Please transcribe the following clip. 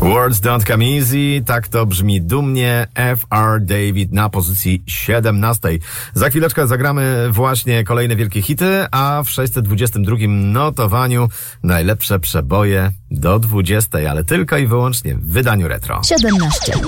Words Don't Come Easy, tak to brzmi dumnie. F.R. David na pozycji 17. Za chwileczkę zagramy właśnie kolejne wielkie hity, a w 622 notowaniu najlepsze przeboje do 20, ale tylko i wyłącznie w wydaniu retro. 17.